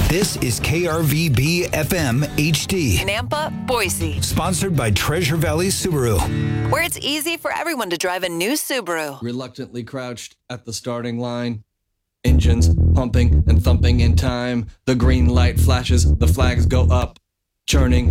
This is KRVB FM HD. Nampa, Boise. Sponsored by Treasure Valley Subaru. Where it's easy for everyone to drive a new Subaru. Reluctantly crouched at the starting line. Engines pumping and thumping in time. The green light flashes, the flags go up. Churning